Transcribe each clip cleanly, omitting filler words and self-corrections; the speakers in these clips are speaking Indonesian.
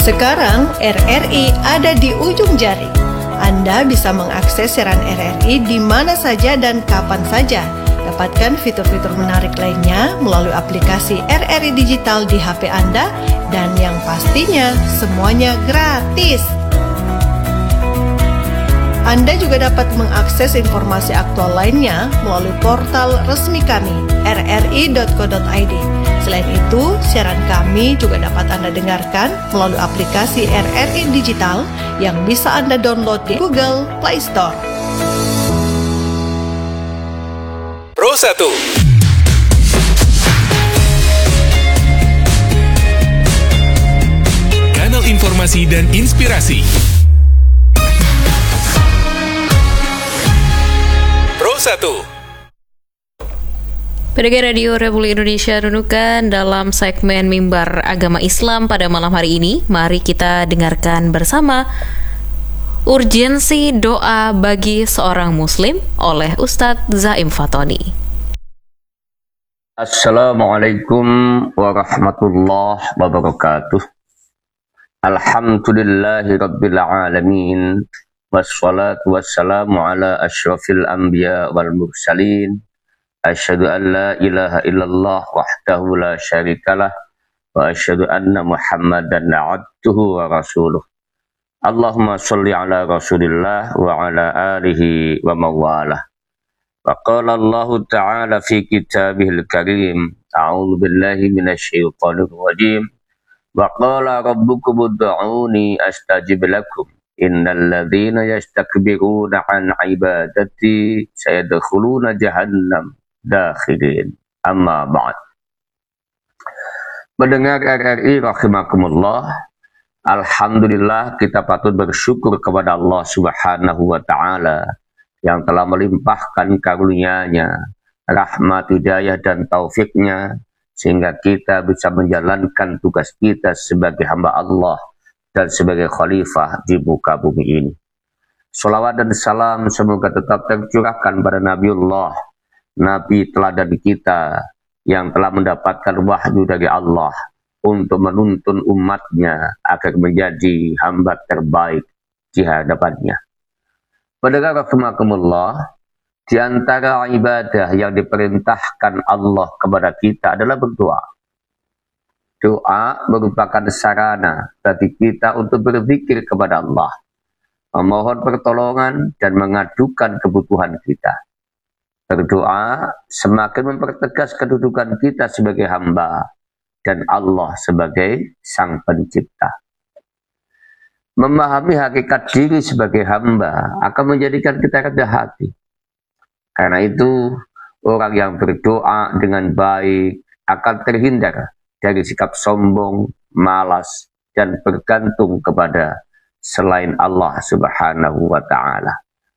Sekarang RRI ada di ujung jari. Anda bisa mengakses siaran RRI di mana saja dan kapan saja. Dapatkan fitur-fitur menarik lainnya melalui aplikasi RRI Digital di HP Anda, dan yang pastinya semuanya gratis. Anda juga dapat mengakses informasi aktual lainnya melalui portal resmi kami, rri.co.id. Selain itu, siaran kami juga dapat Anda dengarkan melalui aplikasi RRI Digital yang bisa Anda download di Google Play Store. Pro 1. Kanal informasi dan inspirasi. Pro 1. Pendengar Radio Republik Indonesia Nunukan, dalam segmen Mimbar Agama Islam pada malam hari ini, mari kita dengarkan bersama Urgensi Doa Bagi Seorang Muslim oleh Ustadz Zaim Fatoni. Assalamualaikum warahmatullahi wabarakatuh. Alhamdulillahi rabbil alamin, wassalatu wassalamu ala asyrafil anbiya wal mursalin. Asyhadu an la ilaha illallah wahdahu la syarikalah wa asyhadu anna Muhammadan abduhu wa rasuluh. Allahumma sholli ala Rasulillah wa ala alihi wa mawalah. Wa qala Allah ta'ala fi kitabihil karim, a'udzu billahi minasyaitonir rajim. Wa qala rabbukum ud'uni astajib lakum. Innal ladzina yastakbiruna an ibadati sayadkhuluna jahannam dakhirin. Amma ba'd. Mendengar RRI rahimakumullah, alhamdulillah kita patut bersyukur kepada Allah Subhanahu wa taala yang telah melimpahkan karunia-Nya, rahmat, hidayah dan taufiknya, sehingga kita bisa menjalankan tugas kita sebagai hamba Allah dan sebagai khalifah di muka bumi ini. Salawat dan salam semoga tetap tercurahkan pada Nabiullah, Nabi teladan kita yang telah mendapatkan wahyu dari Allah untuk menuntun umatnya agar menjadi hamba terbaik di hadapannya. Pendengar rahimakumullah, di antara ibadah yang diperintahkan Allah kepada kita adalah berdoa. Doa merupakan sarana bagi kita untuk berzikir kepada Allah, memohon pertolongan dan mengadukan kebutuhan kita. Berdoa semakin mempertegas kedudukan kita sebagai hamba dan Allah sebagai Sang Pencipta. Memahami hakikat diri sebagai hamba akan menjadikan kita rendah hati. Karena itu, orang yang berdoa dengan baik akan terhindar dari sikap sombong, malas, dan bergantung kepada selain Allah Subhanahu wa ta'ala.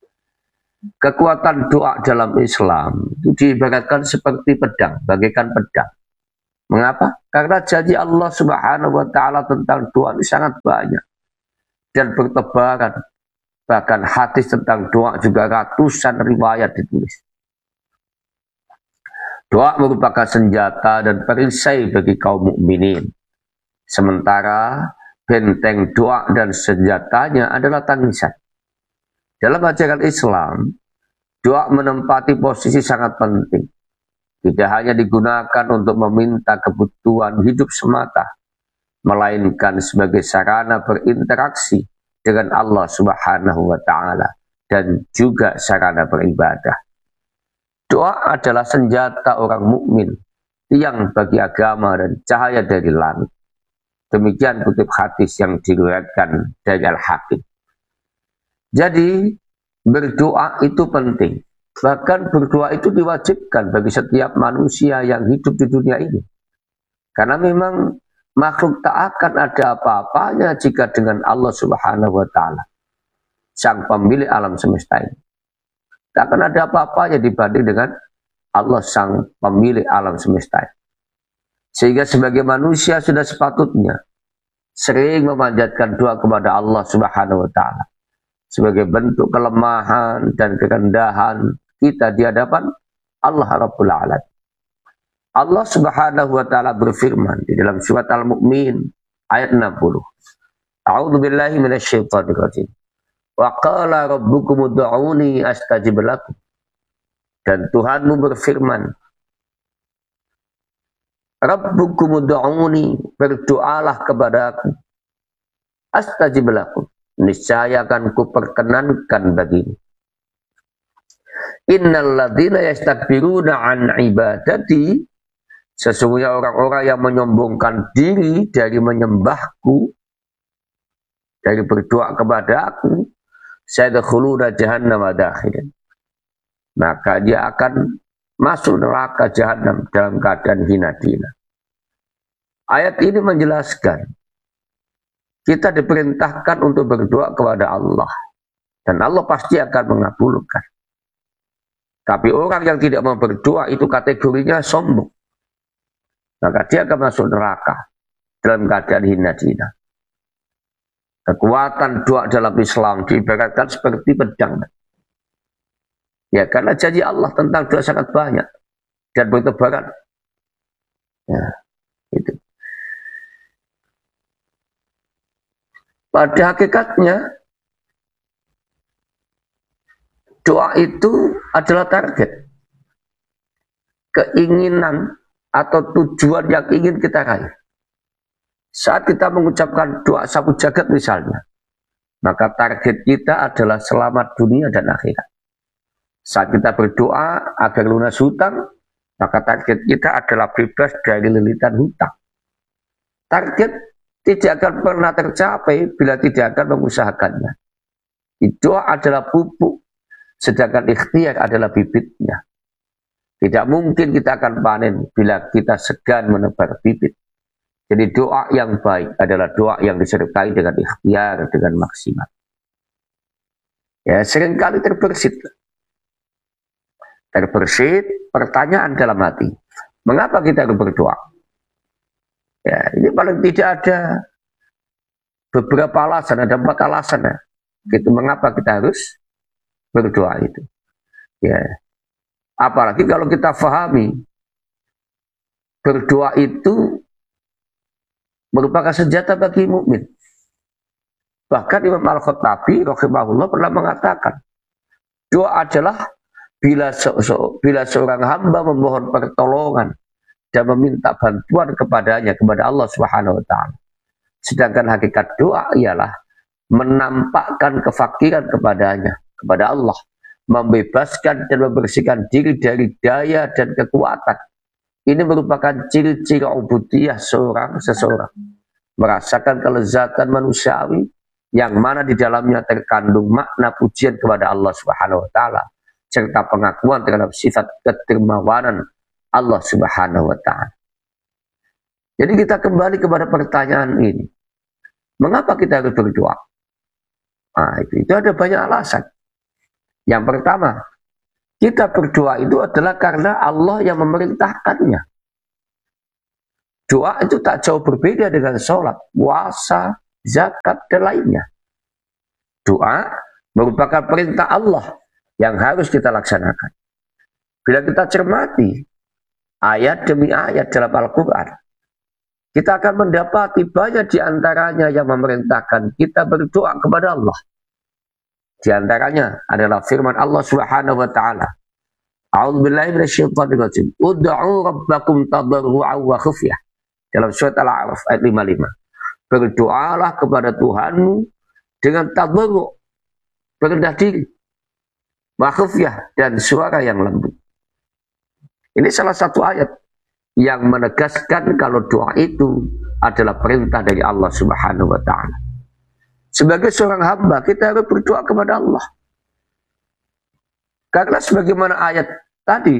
Kekuatan doa dalam Islam itu diibaratkan seperti pedang, bagaikan pedang. Mengapa? Karena janji Allah Subhanahu wa ta'ala tentang doa ini sangat banyak dan bertebaran. Bahkan hadis tentang doa juga ratusan riwayat ditulis. Doa merupakan senjata dan perisai bagi kaum mukminin. Sementara benteng doa dan senjatanya adalah tangisan. Dalam ajaran Islam, doa menempati posisi sangat penting. Tidak hanya digunakan untuk meminta kebutuhan hidup semata, melainkan sebagai sarana berinteraksi dengan Allah Subhanahu wa ta'ala dan juga sarana beribadah. Doa adalah senjata orang mukmin, tiang bagi agama dan cahaya dari langit. Demikian kutip hadis yang diriwayatkan dari Al-Hakim. Jadi, berdoa itu penting. Bahkan berdoa itu diwajibkan bagi setiap manusia yang hidup di dunia ini. Karena memang makhluk tak akan ada apa-apanya jika dengan Allah Subhanahu wa ta'ala, Sang Pemilik alam semesta ini. Tak akan ada apa-apanya dibanding dengan Allah Sang Pemilik alam semesta ini. Sehingga sebagai manusia sudah sepatutnya sering memanjatkan doa kepada Allah Subhanahu wa ta'ala sebagai bentuk kelemahan dan kerendahan kita di hadapan Allah Rabbul Alamin. Allah Subhanahu wa ta'ala berfirman di dalam surat Al-Mu'min ayat 60. A'udzubillahi minasyaitonirrajim. Wa qala rabbukum ud'uni astajib lakum. Dan Tuhanmu berfirman, Rabbukum ud'uni, berdoalah kepadaku, astajib lakum, niscaya akan kuperkenankan bagimu. Innal ladzina yastakbiruna an ibadati, sesungguhnya orang-orang yang menyombongkan diri dari menyembahku, dari berdoa kepada aku, sayadkhuluna jahannam dakhirin, maka dia akan masuk neraka jahanam dalam keadaan hina-hina. Ayat ini menjelaskan kita diperintahkan untuk berdoa kepada Allah, dan Allah pasti akan mengabulkan. Tapi orang yang tidak mau berdoa itu kategorinya sombong, maka dia akan masuk neraka dalam keadaan hina-hina. Kekuatan doa dalam Islam diibaratkan seperti pedang. Ya, karena janji Allah tentang doa sangat banyak dan bertebaran. Ya, itu. Pada hakikatnya doa itu adalah target, keinginan atau tujuan yang ingin kita raih. Saat kita mengucapkan doa sapu jagat misalnya, maka target kita adalah selamat dunia dan akhirat. Saat kita berdoa agar lunas hutang, maka target kita adalah bebas dari lilitan hutang. Target tidak akan pernah tercapai bila tidak akan mengusahakannya. Doa adalah pupuk, sedangkan ikhtiar adalah bibitnya. Tidak mungkin kita akan panen bila kita segan menebar bibit. Jadi doa yang baik adalah doa yang disertai dengan ikhtiar, dengan maksimal. Ya, seringkali terbersit pertanyaan dalam hati. Mengapa kita harus berdoa? Ya, ini paling tidak ada beberapa alasan, ada 4 alasan ya. Gitu, mengapa kita harus berdoa itu. Ya. Apalagi kalau kita fahami berdoa itu merupakan senjata bagi mukmin. Bahkan Imam Al-Khattabi rahimahullah pernah mengatakan, doa adalah bila seorang hamba memohon pertolongan dan meminta bantuan kepadanya, kepada Allah Subhanahu wa taala. Sedangkan hakikat doa ialah menampakkan kefakiran kepadanya, kepada Allah, membebaskan dan membersihkan diri dari daya dan kekuatan. Ini merupakan ciri-ciri ubudiyah seseorang. Merasakan kelezatan manusiawi yang mana di dalamnya terkandung makna pujian kepada Allah Subhanahu wa taala serta pengakuan terhadap sifat kedermawanan Allah Subhanahu wa taala. Jadi kita kembali kepada pertanyaan ini. Mengapa kita harus berdoa? Nah, itu ada banyak alasan. Yang pertama, kita berdoa itu adalah karena Allah yang memerintahkannya. Doa itu tak jauh berbeda dengan sholat, puasa, zakat, dan lainnya. Doa merupakan perintah Allah yang harus kita laksanakan. Bila kita cermati ayat demi ayat dalam Al-Quran, kita akan mendapati banyak di antaranya yang memerintahkan kita berdoa kepada Allah. Di antaranya adalah firman Allah Subhanahu wa taala. A'udzubillahi minasyaitonirrajim. Ud'u rabbakum tadarru'an wa khufyah. Dalam surat Al-A'raf ayat 55. Berdoalah kepada Tuhanmu dengan tadarru', berendah diri, wa khufyah, dan suara yang lembut. Ini salah satu ayat yang menegaskan kalau doa itu adalah perintah dari Allah Subhanahu wa taala. Sebagai seorang hamba, kita harus berdoa kepada Allah. Karena sebagaimana ayat tadi,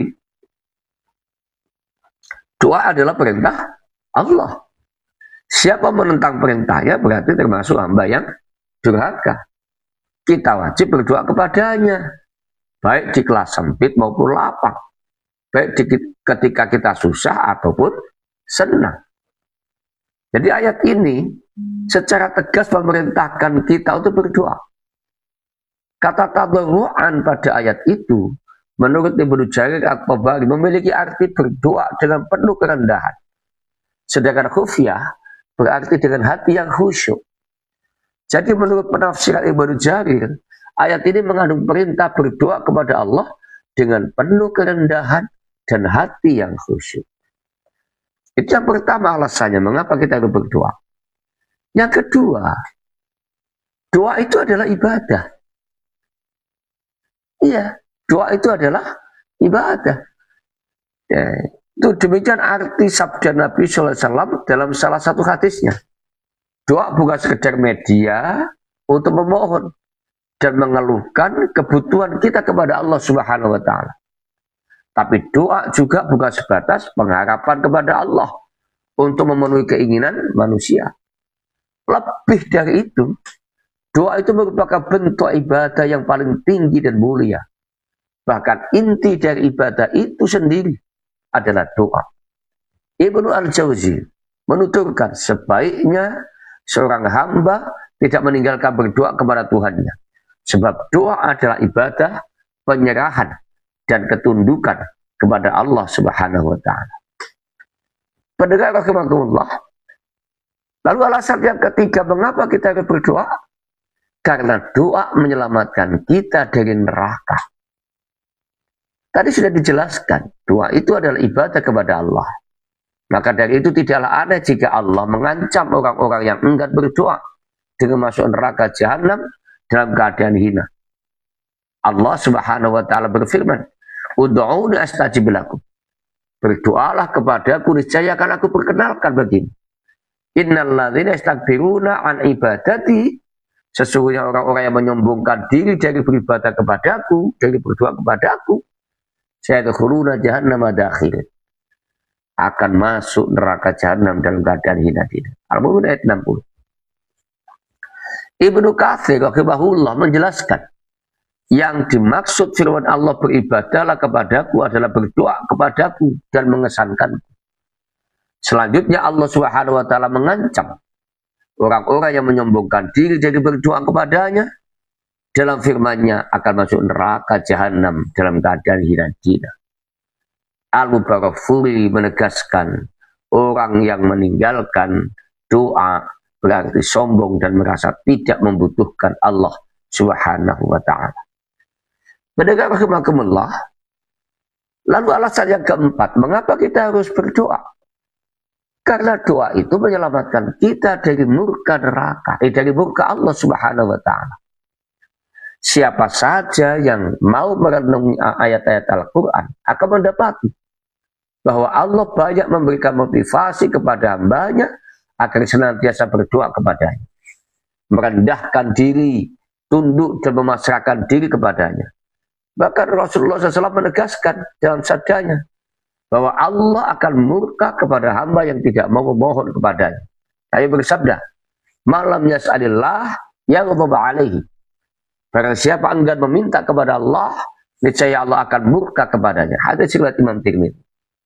doa adalah perintah Allah. Siapa menentang perintahnya berarti termasuk hamba yang durhaka. Kita wajib berdoa kepadanya, baik di kelas sempit maupun lapang, baik ketika kita susah ataupun senang. Jadi ayat ini secara tegas memerintahkan kita untuk berdoa. Kata tadarru'an pada ayat itu, menurut Ibnu Jarir At-Tabari, memiliki arti berdoa dengan penuh kerendahan. Sedangkan khufyah berarti dengan hati yang khusyuk. Jadi menurut penafsiran Ibnu Jarir, ayat ini mengandung perintah berdoa kepada Allah dengan penuh kerendahan dan hati yang khusyuk. Itu yang pertama alasannya mengapa kita harus berdoa. Yang kedua, doa itu adalah ibadah. Iya, doa itu adalah ibadah. Ya, itu demikian arti sabda Nabi SAW dalam salah satu hadisnya. Doa bukan sekedar media untuk memohon dan mengeluhkan kebutuhan kita kepada Allah Subhanahu wa taala. Tapi doa juga bukan sebatas pengharapan kepada Allah untuk memenuhi keinginan manusia. Lebih dari itu, doa itu merupakan bentuk ibadah yang paling tinggi dan mulia. Bahkan inti dari ibadah itu sendiri adalah doa. Ibnu Al-Jauzi menuturkan sebaiknya seorang hamba tidak meninggalkan berdoa kepada Tuhannya. Sebab doa adalah ibadah, penyerahan, dan ketundukan kepada Allah Subhanahu wa ta'ala. Pendengar rahimakumullah. Lalu alasan yang ketiga mengapa kita harus berdoa? Karena doa menyelamatkan kita dari neraka. Tadi sudah dijelaskan, doa itu adalah ibadah kepada Allah. Maka dari itu tidaklah aneh jika Allah mengancam orang-orang yang enggan berdoa dengan masuk neraka jahanam dalam keadaan hina. Allah Subhanahu wa taala berfirman, "Ud'uuni astajib lakum." Berdoalah kepadaku, niscaya akan aku perkenalkan bagimu. Innal ladzina yastakbiruna an ibadati, sesungguhnya orang-orang yang menyombongkan diri dari beribadah kepadaku, dari berdoa kepadaku, sayadkhuluna jahannama dakhirin, akan masuk neraka jahanam dalam keadaan hina-hina. Al-Mu'min ayat 60. Ibnu Katsir rahimahullah menjelaskan, yang dimaksud firman Allah beribadahlah kepadaku adalah berdoa kepadaku dan mengesankanku. Selanjutnya Allah Subhanahu wa taala mengancam orang-orang yang menyombongkan diri dari berdoa kepadanya dalam firman-Nya akan masuk neraka jahanam dalam keadaan hina-hina. Al-Mubarakfuri menegaskan orang yang meninggalkan doa berarti sombong dan merasa tidak membutuhkan Allah Subhanahu wa ta'ala. Pendengar rahimakumullah. Lalu alasan yang keempat, mengapa kita harus berdoa? Karena doa itu menyelamatkan kita dari murka neraka, dari murka Allah Subhanahu wa ta'ala. Siapa saja yang mau merenungi ayat-ayat Al-Quran akan mendapati bahwa Allah banyak memberikan motivasi kepada hambanya agar senantiasa berdoa kepadanya, merendahkan diri, tunduk dan memasrahkan diri kepadanya. Bahkan Rasulullah SAW menegaskan dalam sabdanya bahwa Allah akan murka kepada hamba yang tidak mau memohon kepadanya. Saya bersabda, "Malam yas'alillah yaghdab alaihi." Barang siapa enggan meminta kepada Allah, niscaya Allah akan murka kepadanya. Hadis riwayat Imam Tirmidzi.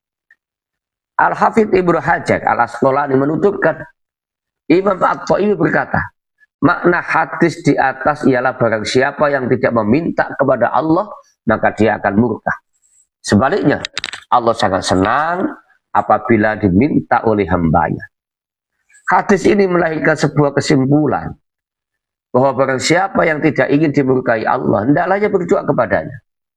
Al-Hafidz Ibnu Hajar Al-Asqalani menuturkan, Imam At-Tha'ibi berkata, makna hadis di atas ialah barang siapa yang tidak meminta kepada Allah, maka dia akan murka. Sebaliknya, Allah sangat senang apabila diminta oleh hambanya. Hadis ini melahirkan sebuah kesimpulan bahwa barang siapa yang tidak ingin dimurkai Allah, hendaklah ia berdoa kepadanya.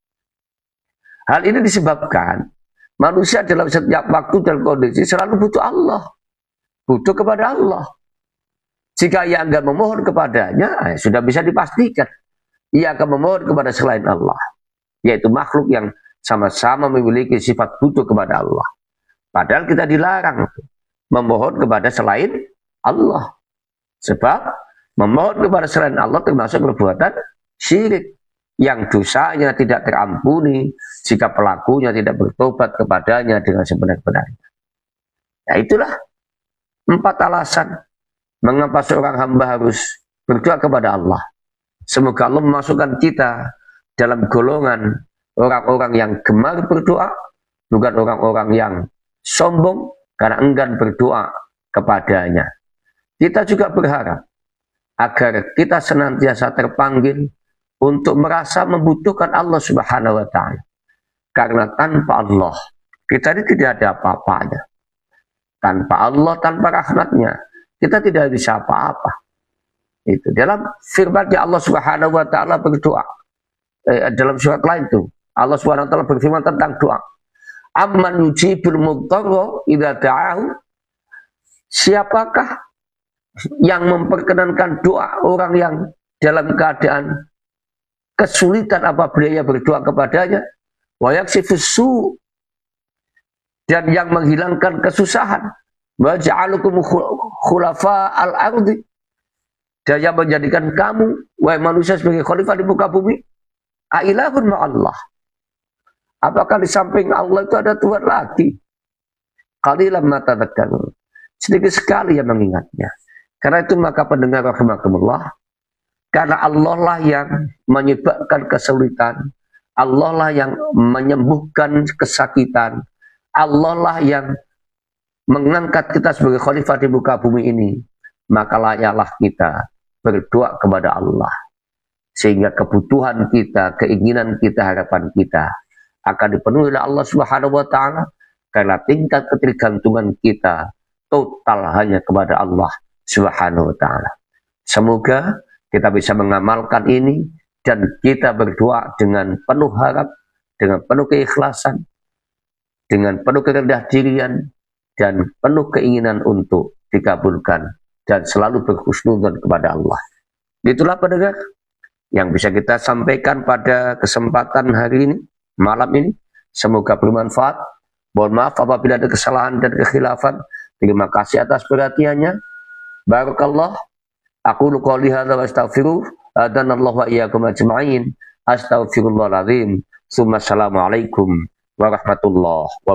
Hal ini disebabkan manusia dalam setiap waktu dan kondisi selalu butuh Allah, butuh kepada Allah. Jika ia enggak memohon kepadanya, sudah bisa dipastikan ia akan memohon kepada selain Allah, yaitu makhluk yang sama-sama memiliki sifat butuh kepada Allah. Padahal kita dilarang memohon kepada selain Allah. Sebab memohon kepada selain Allah termasuk perbuatan syirik yang dosanya tidak terampuni jika pelakunya tidak bertobat kepadanya dengan sebenar-benarnya. Ya, itulah 4 alasan mengapa seorang hamba harus berdoa kepada Allah. Semoga Allah memasukkan kita dalam golongan orang-orang yang gemar berdoa, bukan orang-orang yang sombong karena enggan berdoa kepadanya. Kita juga berharap agar kita senantiasa terpanggil untuk merasa membutuhkan Allah Subhanahu wa ta'ala. Karena tanpa Allah, kita ini tidak ada apa-apanya. Tanpa Allah, tanpa rahmatnya, kita tidak bisa apa-apa. Itu dalam firman-Nya Allah Subhanahu wa taala berdoa. Dalam surat lain itu Allah Subhanahu wa taala berfirman tentang doa. Amman yujibul mudtarra idza da'ahu. Siapakah yang memperkenankan doa orang yang dalam keadaan kesulitan apabila ia berdoa kepadanya, wa yaksifus su, dan yang menghilangkan kesusahan, wa ja'alukum khulafa al-ardi, dan yang menjadikan kamu wahai manusia sebagai khalifah di muka bumi. Ailahun ma'allah, apakah di samping Allah itu ada Tuhan lagi? Qalilan ma tadhakkarun, sedikit sekali yang mengingatnya. Karena itu maka pendengar rahimakumullah, karena Allah lah yang menyebabkan kesulitan, Allah lah yang menyembuhkan kesakitan, Allah lah yang mengangkat kita sebagai khalifah di muka bumi ini, maka layaklah kita berdoa kepada Allah. Sehingga kebutuhan kita, keinginan kita, harapan kita akan dipenuhi oleh Allah Subhanahu wa taala, karena tingkat ketergantungan kita total hanya kepada Allah Subhanahu wa taala. Semoga kita bisa mengamalkan ini dan kita berdoa dengan penuh harap, dengan penuh keikhlasan, dengan penuh kerendah dirian, dan penuh keinginan untuk dikabulkan dan selalu berhusnudzon kepada Allah. Itulah pendengar yang bisa kita sampaikan pada kesempatan hari ini, malam ini. Semoga bermanfaat. Mohon maaf apabila ada kesalahan dan kekhilafan. Terima kasih atas perhatiannya. Barakallah. Aqulu qouli hadza wa astaghfiruh. Adanallahu wa iyyakum ajma'in. Astaghfirullahaladzim. Assalamualaikum warahmatullahi wabarakatuh.